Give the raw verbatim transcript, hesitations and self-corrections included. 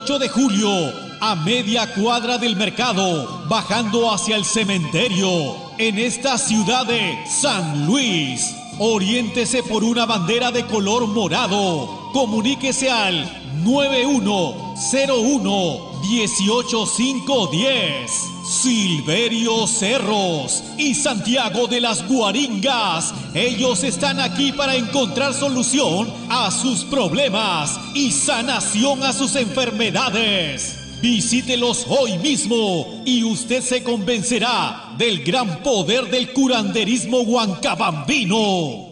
ocho de julio, a media cuadra del mercado, bajando hacia el cementerio, en esta ciudad de San Luis. Oriéntese por una bandera de color morado. Comuníquese al nueve uno cero uno, uno ocho cinco uno cero. Silverio Cerros y Santiago de las Guaringas. Ellos están aquí para encontrar solución a sus problemas y sanación a sus enfermedades. Visítelos hoy mismo y usted se convencerá del gran poder del curanderismo huancabambino.